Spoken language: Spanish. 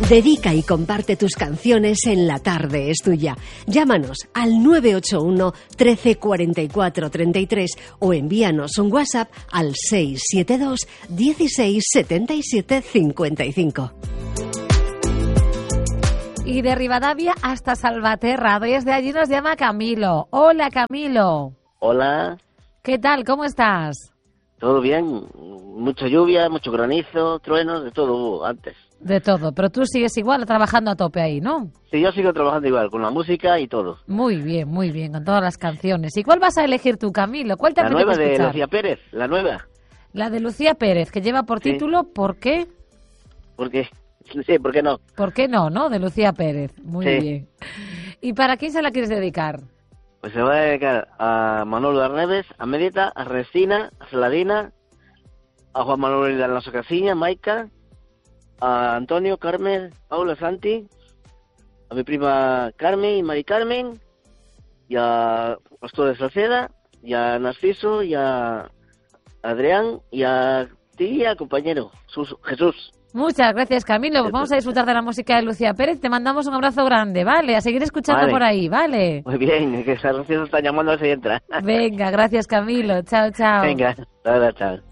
Dedica y comparte tus canciones en La Tarde es Tuya. Llámanos al 981 13 44 33 o envíanos un WhatsApp al 672 16 77 55. Y de Rivadavia hasta Salvaterra, desde allí nos llama Camilo. Hola, Camilo. Hola. ¿Qué tal? ¿Cómo estás? Todo bien, mucha lluvia, mucho granizo, truenos, de todo hubo antes. De todo, pero tú sigues igual trabajando a tope ahí, ¿no? Sí, yo sigo trabajando igual, con la música y todo. Muy bien, con todas las canciones. ¿Y cuál vas a elegir tú, Camilo? ¿Cuál te La apetece nueva de escuchar? Lucía Pérez, la nueva. La de Lucía Pérez, que lleva por título ¿Por qué? Porque, sí, ¿por qué no? ¿Por qué no, no? De Lucía Pérez. Muy Sí. bien. ¿Y para quién se la quieres dedicar? Pues se va a dedicar a Manolo Arneves, a Medita, a Resina, a Celadina, a Juan Manuel de Alonso Casiña, Maica, a Antonio, Carmen, Paula, Santi, a mi prima Carmen y Mari Carmen, y a Pastor de Salceda, y a Narciso, y a Adrián, y a ti, y a compañero Jesús. Muchas gracias, Camilo. Pues vamos a disfrutar de la música de Lucía Pérez. Te mandamos un abrazo grande, ¿vale? A seguir escuchando Vale. por ahí, ¿vale? Muy bien, que Narciso está llamando a ver si entra. Venga, gracias, Camilo. Chao, chao. Venga, nada, chao.